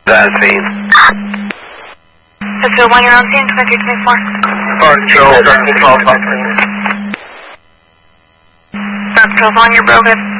That scene. That's the one you're on scene, 2324. Alright, Joe, that's the 12 That's 12 on, you're broken.